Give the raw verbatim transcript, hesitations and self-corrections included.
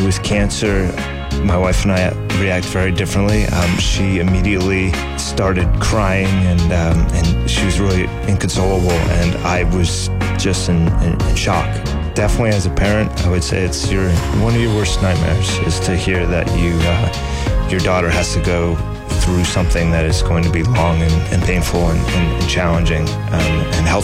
with cancer, my wife and I react very differently. Um, she immediately started crying, and um, and she was really inconsolable, and I was just in, in, in shock. Definitely, as a parent, I would say it's your one of your worst nightmares is to hear that you uh, your daughter has to go through something that is going to be long and, and painful and, and, and challenging. Um, and health